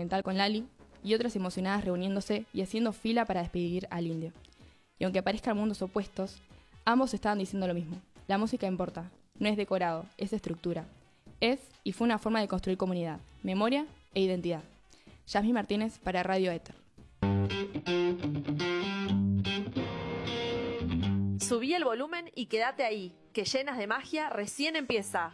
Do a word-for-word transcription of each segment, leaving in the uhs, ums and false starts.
documental con Lali y otras emocionadas reuniéndose y haciendo fila para despedir al indio. Y aunque parezcan mundos opuestos, ambos estaban diciendo lo mismo. La música importa, no es decorado, es estructura. Es y fue una forma de construir comunidad, memoria e identidad. Yasmín Martínez para Radio Éter. Subí el volumen y quédate ahí, que Llenas de Magia recién empieza.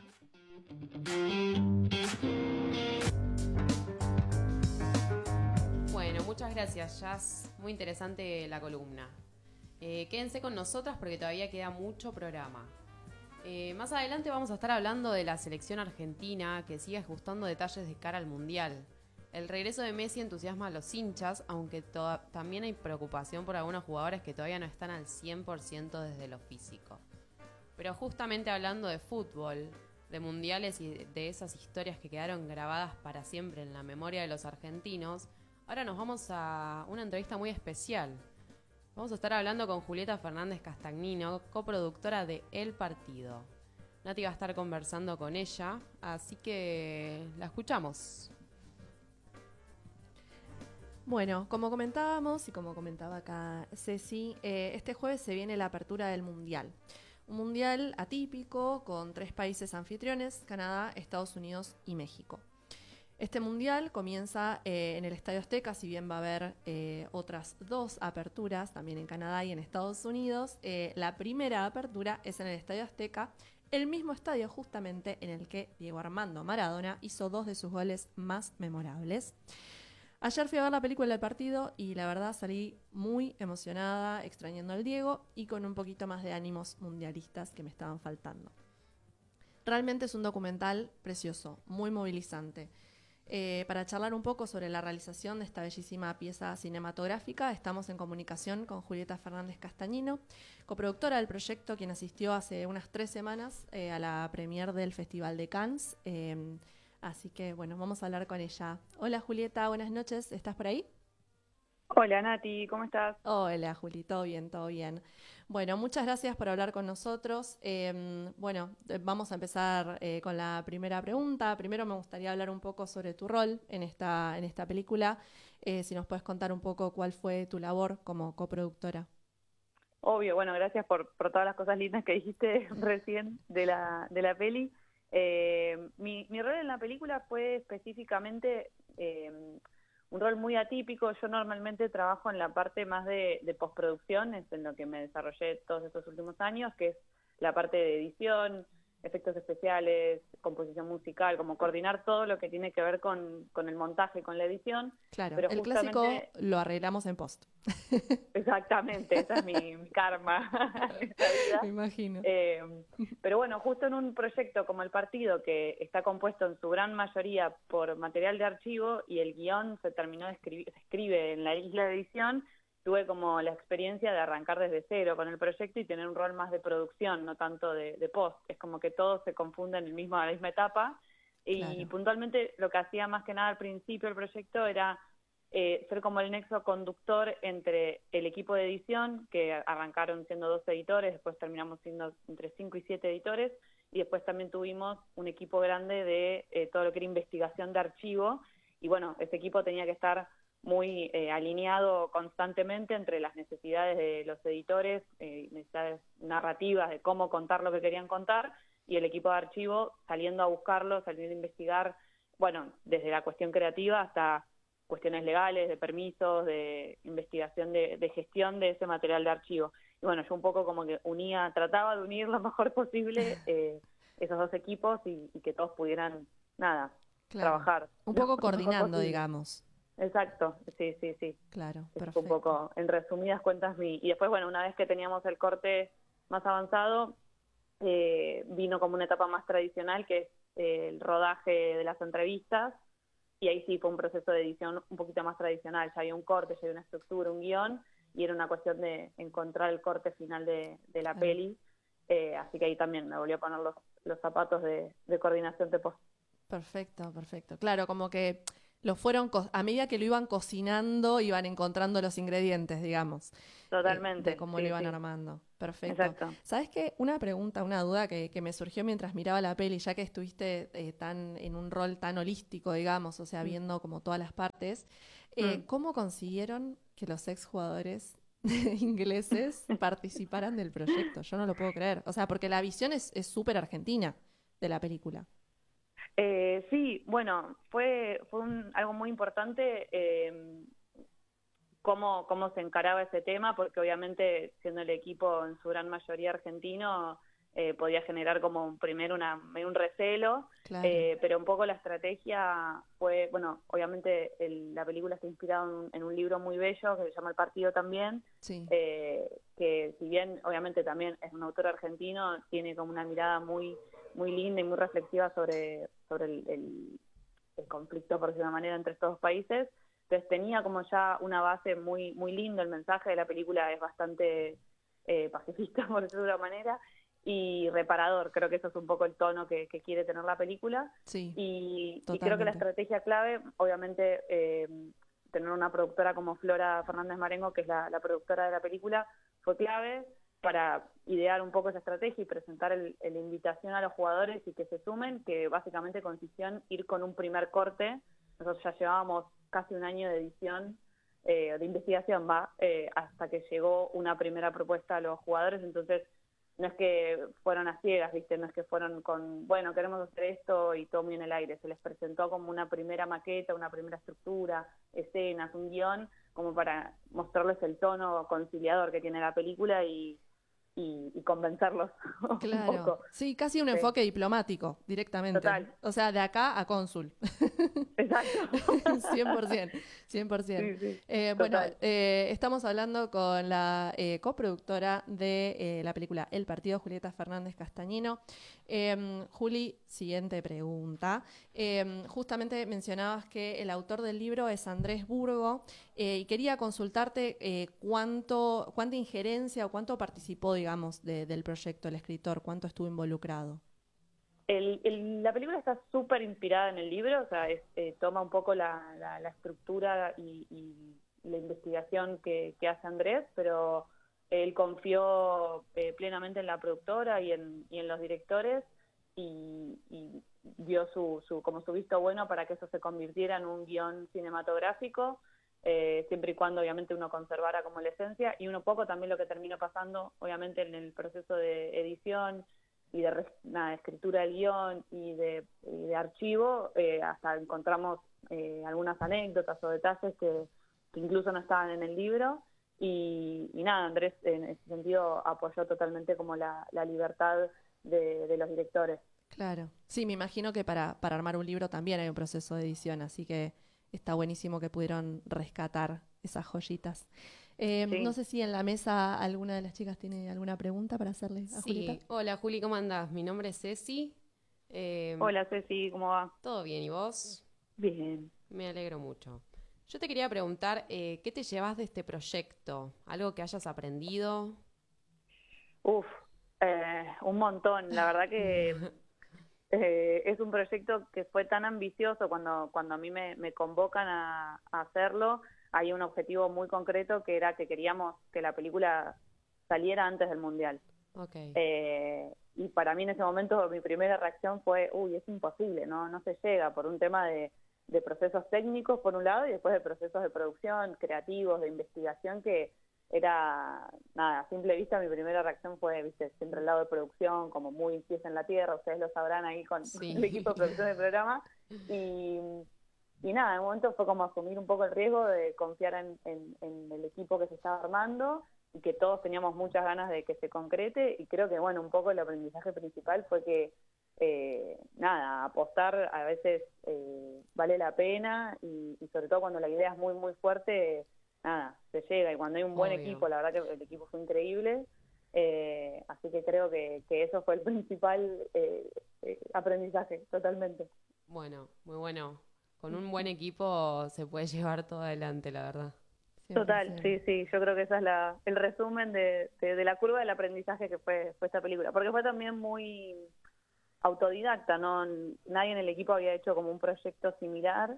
Bueno, muchas gracias, Jazz. Muy interesante la columna. Eh, quédense con nosotras porque todavía queda mucho programa. Eh, más adelante vamos a estar hablando de la selección argentina, que sigue ajustando detalles de cara al Mundial. El regreso de Messi entusiasma a los hinchas, aunque to- también hay preocupación por algunos jugadores que todavía no están al cien por ciento desde lo físico. Pero justamente hablando de fútbol, de mundiales y de esas historias que quedaron grabadas para siempre en la memoria de los argentinos, ahora nos vamos a una entrevista muy especial. Vamos a estar hablando con Julieta Fernández Castagnino, coproductora de El Partido. Nati va a estar conversando con ella, así que la escuchamos. Bueno, como comentábamos y como comentaba acá Ceci, eh, este jueves se viene la apertura del Mundial. Un Mundial atípico con tres países anfitriones, Canadá, Estados Unidos y México. Este Mundial comienza eh, en el Estadio Azteca, si bien va a haber eh, otras dos aperturas, también en Canadá y en Estados Unidos. Eh, la primera apertura es en el Estadio Azteca, el mismo estadio justamente en el que Diego Armando Maradona hizo dos de sus goles más memorables. Ayer fui a ver la película del Partido y la verdad salí muy emocionada, extrañando al Diego y con un poquito más de ánimos mundialistas que me estaban faltando. Realmente es un documental precioso, muy movilizante. Eh, para charlar un poco sobre la realización de esta bellísima pieza cinematográfica, estamos en comunicación con Julieta Fernández Castagnino, coproductora del proyecto, quien asistió hace unas tres semanas eh, a la premier del Festival de Cannes. Eh, así que, bueno, vamos a hablar con ella. Hola, Julieta, buenas noches. ¿Estás por ahí? Hola, Nati, ¿cómo estás? Hola, Juli, todo bien, todo bien. Bueno, muchas gracias por hablar con nosotros. Eh, bueno, vamos a empezar eh, con la primera pregunta. Primero me gustaría hablar un poco sobre tu rol en esta, en esta película. Eh, si nos puedes contar un poco cuál fue tu labor como coproductora. Obvio, bueno, gracias por, por todas las cosas lindas que dijiste recién de la, de la peli. Eh, mi, mi rol en la película fue específicamente eh, un rol muy atípico. Yo normalmente trabajo en la parte más de, de postproducción, es en lo que me desarrollé todos estos últimos años, que es la parte de edición, efectos especiales, composición musical, como coordinar todo lo que tiene que ver con, con el montaje, con la edición. Claro, pero el justamente... clásico lo arreglamos en post. Exactamente, esa es mi, mi karma en esta vida. Me imagino. Eh, pero bueno, justo en un proyecto como El Partido, que está compuesto en su gran mayoría por material de archivo y el guión se terminó de escribir, se escribe en la isla de edición, tuve como la experiencia de arrancar desde cero con el proyecto y tener un rol más de producción, no tanto de, de post. Es como que todo se confunde en el mismo, en la misma etapa. Y Claro. puntualmente lo que hacía más que nada al principio del proyecto era eh, ser como el nexo conductor entre el equipo de edición, que arrancaron siendo dos editores, después terminamos siendo entre cinco y siete editores, y después también tuvimos un equipo grande de eh, todo lo que era investigación de archivo, y bueno, ese equipo tenía que estar muy eh, alineado constantemente entre las necesidades de los editores, eh, necesidades narrativas de cómo contar lo que querían contar, y el equipo de archivo saliendo a buscarlo, saliendo a investigar, bueno, desde la cuestión creativa hasta cuestiones legales, de permisos, de investigación, de, de gestión de ese material de archivo. Y bueno, yo un poco como que unía, trataba de unir lo mejor posible eh, esos dos equipos y, y que todos pudieran, nada, Claro. trabajar. Un poco lo mejor coordinando, posible. digamos. Exacto, sí, sí, sí. Claro, Es perfecto. un poco, en resumidas cuentas, mi... Y después, bueno, una vez que teníamos el corte más avanzado, eh, vino como una etapa más tradicional, que es eh, el rodaje de las entrevistas, y ahí sí fue un proceso de edición un poquito más tradicional. Ya había un corte, ya había una estructura, un guión, y era una cuestión de encontrar el corte final de, de la Claro. peli. Eh, así que ahí también me volvió a poner los, los zapatos de, de coordinación de post. Perfecto, perfecto. Claro, como que Lo fueron, co- a medida que lo iban cocinando, iban encontrando los ingredientes, digamos. Totalmente. eh, de cómo sí, lo iban sí. armando. Perfecto. Exacto. ¿Sabes qué? Una pregunta, una duda que, que me surgió mientras miraba la peli, ya que estuviste eh, tan en un rol tan holístico, digamos, o sea, Mm. viendo como todas las partes, eh, Mm. ¿cómo consiguieron que los exjugadores ingleses participaran del proyecto? Yo no lo puedo creer. O sea, porque la visión es es súper argentina de la película. Eh, sí, bueno, fue, fue un- algo muy importante eh, cómo, cómo se encaraba ese tema, porque obviamente siendo el equipo en su gran mayoría argentino, eh, podía generar como un- primero una, un recelo, Claro. eh, pero un poco la estrategia fue, bueno, obviamente el- la película está inspirada en un, en un libro muy bello que se llama El Partido también, Sí. eh, que si bien obviamente también es un autor argentino, tiene como una mirada muy muy linda y muy reflexiva sobre, sobre el, el, el conflicto, por decirlo de una manera, entre estos dos países. Entonces tenía como ya una base muy muy lindo, el mensaje de la película es bastante eh, pacifista, por decirlo de una manera, y reparador. Creo que eso es un poco el tono que, que quiere tener la película. Sí, Y, y creo que la totalmente. estrategia clave, obviamente, eh, tener una productora como Flora Fernández Marengo, que es la, la productora de la película, fue clave para idear un poco esa estrategia y presentar el, el invitación a los jugadores y que se sumen, que básicamente consistió en ir con un primer corte. Nosotros ya llevábamos casi un año de edición, eh, de investigación, va, eh, hasta que llegó una primera propuesta a los jugadores. Entonces no es que fueron a ciegas, ¿viste? No es que fueron con, bueno, queremos hacer esto y todo muy en el aire. Se les presentó como una primera maqueta, una primera estructura, escenas, un guión, como para mostrarles el tono conciliador que tiene la película y, y, y convencerlos un Claro. poco. Sí, casi un Sí. enfoque diplomático, directamente. Total. O sea, de acá a cónsul. Exacto. cien por ciento, cien por ciento. Sí, sí, Eh, bueno, total. eh, estamos hablando con la eh, coproductora de eh, la película El Partido, Julieta Fernández Castañino. Eh, Juli, siguiente pregunta. Eh, justamente mencionabas que el autor del libro es Andrés Burgo eh, y quería consultarte eh, cuánto, cuánta injerencia o cuánto participó, digamos, de- del proyecto el escritor, cuánto estuvo involucrado. El, el- la película está súper inspirada en el libro, o sea, es, eh, toma un poco la, la, la estructura y, y la investigación que, que hace Andrés, pero él confió eh, plenamente en la productora y en, y en los directores y, y dio su, su, como su visto bueno para que eso se convirtiera en un guión cinematográfico, eh, siempre y cuando obviamente uno conservara como la esencia, y un poco también lo que terminó pasando, obviamente en el proceso de edición y de nada, escritura del guión y de, y de archivo, eh, hasta encontramos eh, algunas anécdotas o detalles que, que incluso no estaban en el libro, y, y nada, Andrés en ese sentido apoyó totalmente como la, la libertad de, de los directores. Claro. Sí, me imagino que para, para armar un libro también hay un proceso de edición, así que está buenísimo que pudieron rescatar esas joyitas. Eh, Sí. No sé si en la mesa alguna de las chicas tiene alguna pregunta para hacerle a Julieta. Sí, hola Juli, ¿cómo andás? Mi nombre es Ceci. Eh, Hola Ceci, ¿cómo va? ¿Todo bien? ¿Y vos? Bien. Me alegro mucho. Yo te quería preguntar, eh, ¿qué te llevas de este proyecto? ¿Algo que hayas aprendido? Uf, eh, un montón. La verdad que eh, es un proyecto que fue tan ambicioso cuando, cuando a mí me, me convocan a, a hacerlo. Hay un objetivo muy concreto que era que queríamos que la película saliera antes del Mundial. Ok. Eh, y para mí en ese momento mi primera reacción fue, uy, es imposible, no no se llega por un tema de, de procesos técnicos por un lado y después de procesos de producción, creativos, de investigación, que era, nada, a simple vista mi primera reacción fue, viste, siempre el lado de producción, como muy pies en la tierra, ustedes lo sabrán ahí con, Sí. con el equipo de producción del programa, y, y nada, en un momento fue como asumir un poco el riesgo de confiar en, en, en el equipo que se estaba armando, y que todos teníamos muchas ganas de que se concrete, y creo que, bueno, un poco el aprendizaje principal fue que, eh, nada, apostar a veces eh, vale la pena, y, y sobre todo cuando la idea es muy, muy fuerte, nada, se llega, y cuando hay un buen Obvio. equipo, la verdad que el equipo fue increíble, eh, así que creo que, que eso fue el principal eh, eh, aprendizaje, totalmente. Bueno, muy bueno. Con un buen equipo se puede llevar todo adelante, la verdad. Total, cien por ciento. sí, sí, yo creo que ese es la, el resumen de, de, de la curva del aprendizaje que fue, fue esta película, porque fue también muy autodidacta, ¿no? Nadie en el equipo había hecho como un proyecto similar,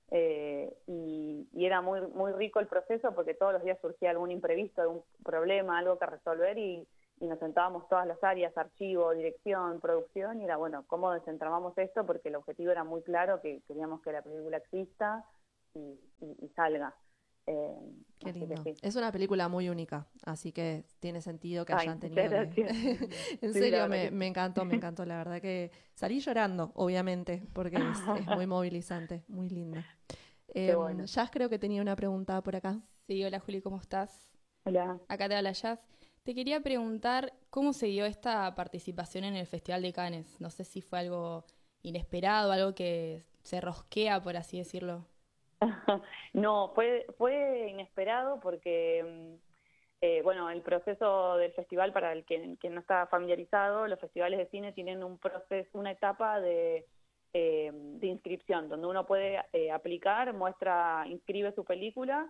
eh, y, y era muy, muy rico el proceso porque todos los días surgía algún imprevisto, algún problema, algo que resolver y, y nos sentábamos todas las áreas, archivo, dirección, producción, y era, bueno, ¿cómo desentramamos esto? Porque el objetivo era muy claro, que queríamos que la película exista y, y, y salga. Eh, Qué así lindo. que sí. Es una película muy única, así que tiene sentido que Ay, hayan tenido... muchas que- gracias. En Sí, serio, la verdad me, que sí. me encantó, me encantó. La verdad que salí llorando, obviamente, porque es, es muy movilizante, muy linda. Qué Eh, bueno. Jazz creo que tenía una pregunta por acá. Sí, hola Juli, ¿cómo estás? Hola. Acá te habla Jazz. Te quería preguntar cómo se dio esta participación en el Festival de Cannes. No sé si fue algo inesperado, algo que se rosquea, por así decirlo. No, fue, fue inesperado porque, mm, eh, bueno, el proceso del festival, para el que, que no está familiarizado, los festivales de cine tienen un proceso, una etapa de, eh, de inscripción, donde uno puede eh, aplicar, muestra, inscribe su película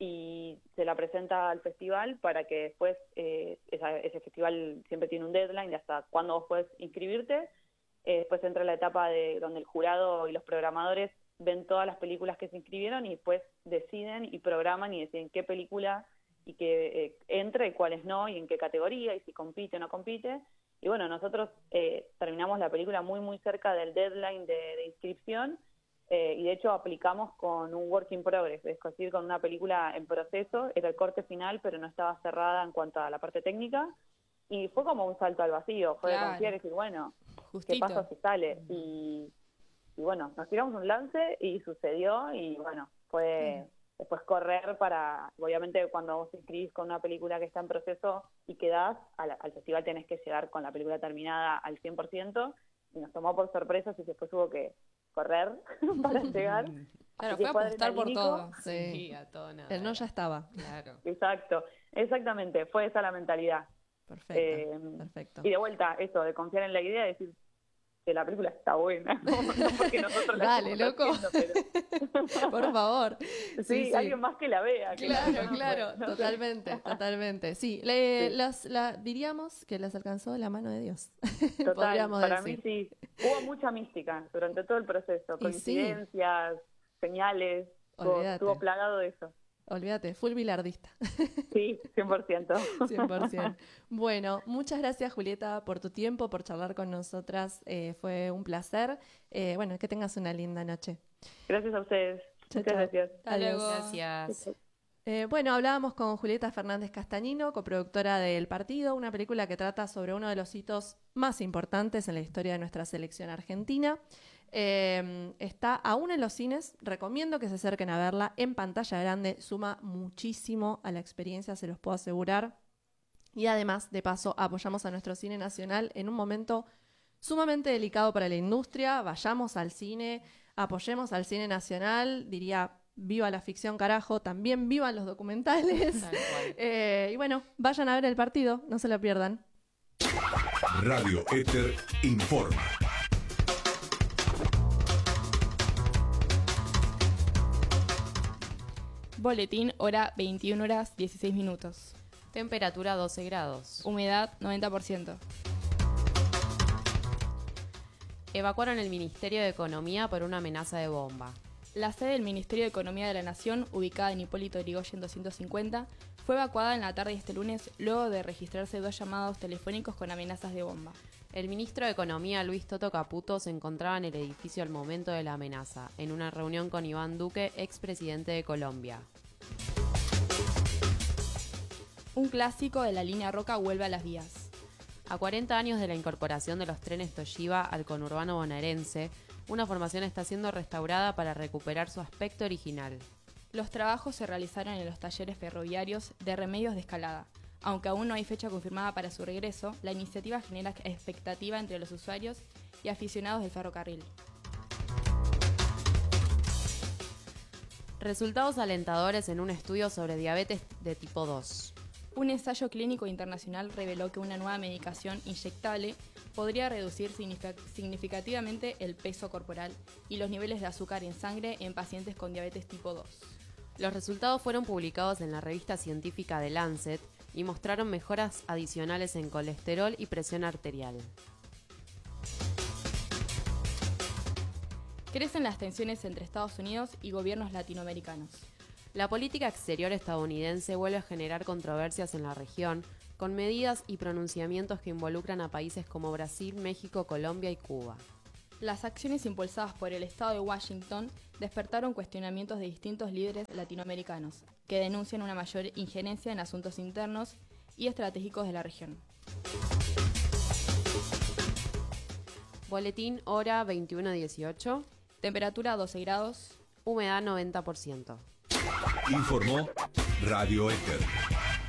y se la presenta al festival para que después, eh, esa, ese festival siempre tiene un deadline de hasta cuándo vos podés inscribirte. Eh, después entra la etapa de donde el jurado y los programadores ven todas las películas que se inscribieron y después deciden y programan y deciden qué película y que eh, entra y cuáles no, y en qué categoría, y si compite o no compite. Y bueno, nosotros eh, terminamos la película muy muy cerca del deadline de, de inscripción, eh, y de hecho aplicamos con un work in progress, es decir, con una película en proceso, era el corte final, pero no estaba cerrada en cuanto a la parte técnica, y fue como un salto al vacío, fue Claro. de confiar y decir, bueno, Justito. ¿qué pasa si sale? Y, y bueno, nos tiramos un lance y sucedió, y bueno, fue después correr para, obviamente cuando vos te inscribís con una película que está en proceso y quedás, al, al festival tenés que llegar con la película terminada al cien por ciento, y nos tomó por sorpresa y después hubo que correr para llegar. Claro, Así que fue apostar por adrenalínico. todo. Sí. Sí, a todo nada. El no ya estaba. Claro. Exacto, exactamente, fue esa la mentalidad. Perfecto, Eh, perfecto. Y de vuelta, eso, de confiar en la idea, de decir que la película está buena, no, no porque nosotros la Dale, estemos loco. haciendo, pero... Por favor. Sí, Sí, sí. alguien más que la vea. que la- Claro, no, claro, no sé. totalmente, totalmente. Sí, le- Sí. las- la- diríamos que las alcanzó la mano de Dios. Total, Podríamos para decir. mí sí. Hubo mucha mística durante todo el proceso, Y sí. coincidencias, señales, estuvo, Olvídate. estuvo plagado de eso. Olvídate, full bilardista. Sí, cien por ciento. cien por ciento. Bueno, muchas gracias Julieta por tu tiempo, por charlar con nosotras. Eh, fue un placer. Eh, bueno, que tengas una linda noche. Gracias a ustedes. Chao, Muchas chao. gracias. Hasta Adiós. luego. Gracias. Eh, bueno, hablábamos con Julieta Fernández Castañino, coproductora de El Partido, una película que trata sobre uno de los hitos más importantes en la historia de nuestra selección argentina. Eh, está aún en los cines, recomiendo que se acerquen a verla en pantalla grande, suma muchísimo a la experiencia, se los puedo asegurar. Y además, de paso, apoyamos a nuestro cine nacional en un momento sumamente delicado para la industria. Vayamos al cine, apoyemos al cine nacional, diría, viva la ficción carajo, también vivan los documentales. Tal cual. Eh, y bueno, vayan a ver El Partido, no se lo pierdan. Radio Éter informa. Boletín, hora veintiuna horas dieciséis minutos. Temperatura doce grados. Humedad noventa por ciento. Evacuaron el Ministerio de Economía por una amenaza de bomba. La sede del Ministerio de Economía de la Nación, ubicada en Hipólito Yrigoyen doscientos cincuenta, fue evacuada en la tarde de este lunes luego de registrarse dos llamados telefónicos con amenazas de bomba. El ministro de Economía, Luis Toto Caputo, se encontraba en el edificio al momento de la amenaza, en una reunión con Iván Duque, expresidente de Colombia. Un clásico de la línea Roca vuelve a las vías. A cuarenta años de la incorporación de los trenes Toshiba al conurbano bonaerense, una formación está siendo restaurada para recuperar su aspecto original. Los trabajos se realizaron en los talleres ferroviarios de Remedios de Escalada. Aunque aún no hay fecha confirmada para su regreso, la iniciativa genera expectativa entre los usuarios y aficionados del ferrocarril. Resultados alentadores en un estudio sobre diabetes de tipo dos. Un ensayo clínico internacional reveló que una nueva medicación inyectable podría reducir signific- significativamente el peso corporal y los niveles de azúcar en sangre en pacientes con diabetes tipo dos. Los resultados fueron publicados en la revista científica The Lancet y mostraron mejoras adicionales en colesterol y presión arterial. Crecen las tensiones entre Estados Unidos y gobiernos latinoamericanos. La política exterior estadounidense vuelve a generar controversias en la región, con medidas y pronunciamientos que involucran a países como Brasil, México, Colombia y Cuba. Las acciones impulsadas por el Estado de Washington despertaron cuestionamientos de distintos líderes latinoamericanos, que denuncian una mayor injerencia en asuntos internos y estratégicos de la región. Boletín hora veintiuno dieciocho. Temperatura doce grados. Humedad noventa por ciento. Informó Radio Éter.